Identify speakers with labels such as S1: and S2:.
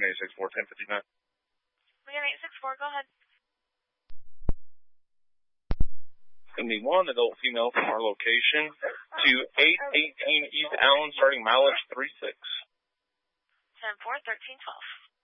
S1: 864, 1059.
S2: Wigan 864, go ahead.
S1: 71, adult female from our location to 818 East Allen, starting mileage 36.
S2: 10-4, 13-12.